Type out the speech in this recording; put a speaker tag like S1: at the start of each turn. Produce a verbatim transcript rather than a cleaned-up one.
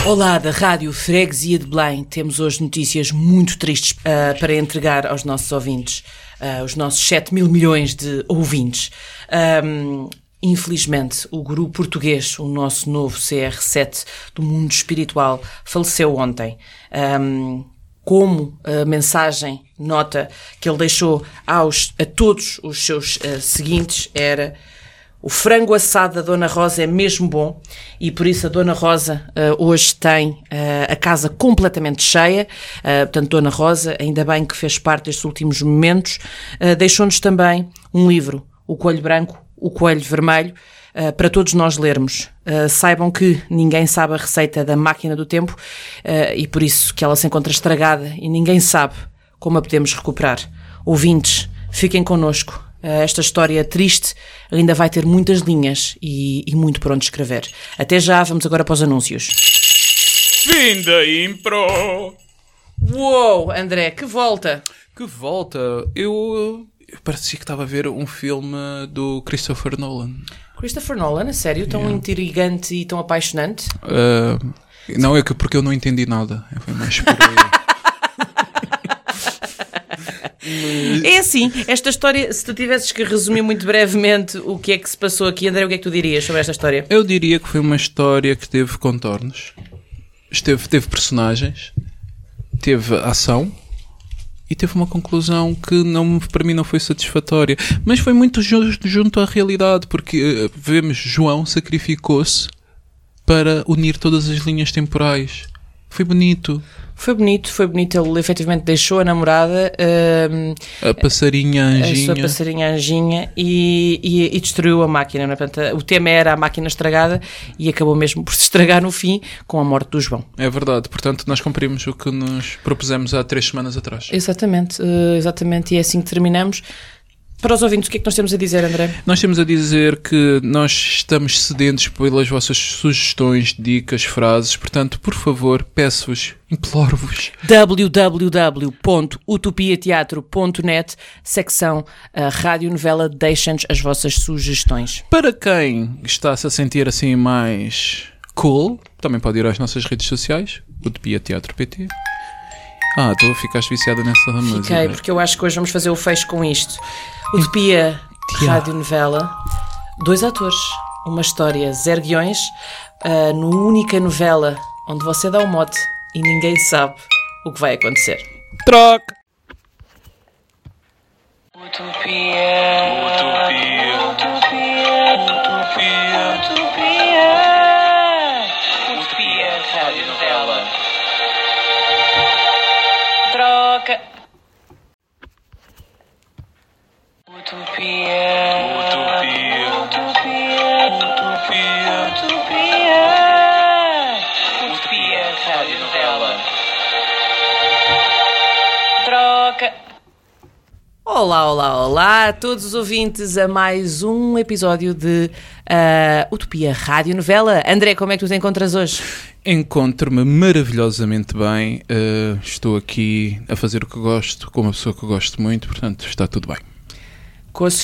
S1: Olá, da Rádio Freguesia de Belém. Temos hoje notícias muito tristes uh, para entregar aos nossos ouvintes, uh, os nossos sete mil milhões de ouvintes. Um, infelizmente, o guru português, o nosso novo C R sete do mundo espiritual, faleceu ontem. Um, como a mensagem, nota que ele deixou aos, a todos os seus uh, seguintes era: o frango assado da Dona Rosa é mesmo bom, e por isso a Dona Rosa uh, hoje tem uh, a casa completamente cheia. Uh, portanto, Dona Rosa, ainda bem que fez parte destes últimos momentos, uh, deixou-nos também um livro, O Coelho Branco, O Coelho Vermelho, uh, para todos nós lermos. Uh, saibam que ninguém sabe a receita da máquina do tempo, uh, e por isso que ela se encontra estragada e ninguém sabe como a podemos recuperar. Ouvintes, fiquem connosco. Esta história triste ainda vai ter muitas linhas e, e muito por onde escrever. Até já, vamos agora para os anúncios.
S2: Fim da impro!
S1: Uou, André, que volta!
S2: Que volta! Eu, eu parecia que estava a ver um filme do Christopher Nolan.
S1: Christopher Nolan, a sério? Tão yeah. intrigante e tão apaixonante?
S2: Uh, não, é que porque eu não entendi nada. Foi mais por aí.
S1: É assim, esta história, se tu tivesses que resumir muito brevemente o que é que se passou aqui, André, o que é que tu dirias sobre esta história?
S2: Eu diria que foi uma história que teve contornos, esteve, teve personagens, teve ação e teve uma conclusão que não, para mim não foi satisfatória, mas foi muito junto, junto à realidade, porque uh, vemos João sacrificou-se para unir todas as linhas temporais. Foi bonito.
S1: Foi bonito, foi bonito. Ele efetivamente deixou a namorada, uh,
S2: a passarinha Anjinha,
S1: a sua passarinha Anjinha e, e, e destruiu a máquina. Né? Portanto, o tema era a máquina estragada e acabou mesmo por se estragar no fim com a morte do João.
S2: É verdade, portanto nós cumprimos o que nos propusemos há três semanas atrás.
S1: Exatamente, uh, exatamente, e é assim que terminamos. Para os ouvintes, o que é que nós temos a dizer, André?
S2: Nós temos a dizer que nós estamos sedentos pelas vossas sugestões, dicas, frases. Portanto, por favor, peço-vos, imploro-vos.
S1: w w w ponto utopia teatro ponto net, secção uh, Rádio Novela, deixem-nos as vossas sugestões.
S2: Para quem está-se a sentir assim mais cool, também pode ir às nossas redes sociais, Utopia Teatro P T. Ah, tu ficaste viciada nessa música.
S1: Fiquei, porque eu acho que hoje vamos fazer o fecho com isto. Utopia, rádio novela, dois atores, uma história, zero guiões, uh, no única novela onde você dá um mote e ninguém sabe o que vai acontecer.
S2: Troca!
S3: Utopia, utopia, utopia, utopia, utopia, utopia, rádio novela. Troca. Utopia, utopia, utopia, utopia, utopia, utopia, rádio novela. Troca.
S1: Olá, olá, olá a todos os ouvintes a mais um episódio de uh, Utopia Rádio Novela. André, como é que tu te encontras hoje?
S2: Encontro-me maravilhosamente bem, uh, estou aqui a fazer o que gosto, com uma pessoa que eu gosto muito, portanto está tudo bem.
S1: Com a Sofia